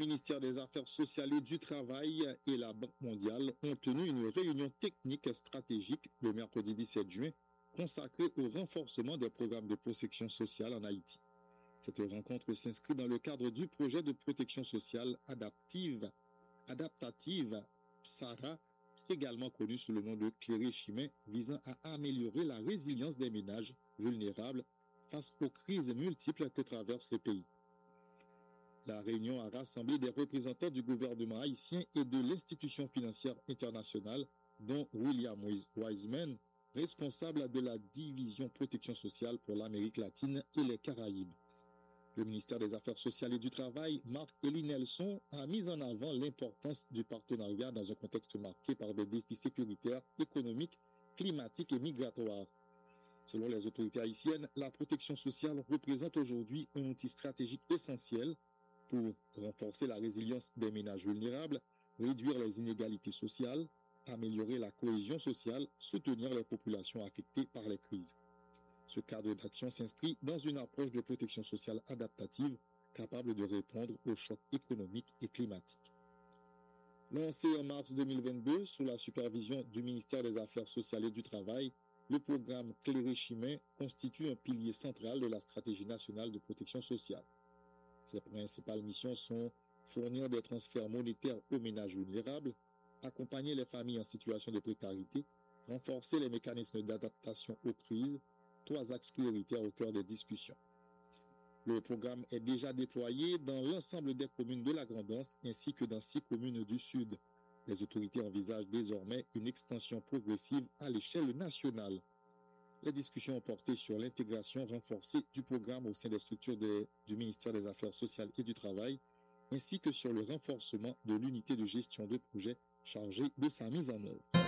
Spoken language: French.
ministère des Affaires sociales et du Travail et la Banque mondiale ont tenu une réunion technique stratégique le mercredi 17 juin consacrée au renforcement des programmes de protection sociale en Haïti. Cette rencontre s'inscrit dans le cadre du projet de protection sociale adaptative SARA, également connu sous le nom de Cléré-Chimay, visant à améliorer la résilience des ménages vulnérables face aux crises multiples que traverse le pays. La réunion a rassemblé des représentants du gouvernement haïtien et de l'institution financière internationale, dont William Wiseman, responsable de la division protection sociale pour l'Amérique latine et les Caraïbes. Le ministère des Affaires sociales et du Travail, Marc-Élie Nelson, a mis en avant l'importance du partenariat dans un contexte marqué par des défis sécuritaires, économiques, climatiques et migratoires. Selon les autorités haïtiennes, la protection sociale représente aujourd'hui un outil stratégique essentiel pour renforcer la résilience des ménages vulnérables, réduire les inégalités sociales, améliorer la cohésion sociale, soutenir les populations affectées par les crises. Ce cadre d'action s'inscrit dans une approche de protection sociale adaptative capable de répondre aux chocs économiques et climatiques. Lancé en mars 2022 sous la supervision du ministère des Affaires sociales et du Travail, le programme Cléré-Chimay constitue un pilier central de la stratégie nationale de protection sociale. Ses principales missions sont fournir des transferts monétaires aux ménages vulnérables, accompagner les familles en situation de précarité, renforcer les mécanismes d'adaptation aux crises, trois axes prioritaires au cœur des discussions. Le programme est déjà déployé dans l'ensemble des communes de la Grand'Anse ainsi que dans 6 communes du Sud. Les autorités envisagent désormais une extension progressive à l'échelle nationale. Les discussions ont porté sur l'intégration renforcée du programme au sein des structures du ministère des Affaires sociales et du Travail, ainsi que sur le renforcement de l'unité de gestion de projet chargée de sa mise en œuvre.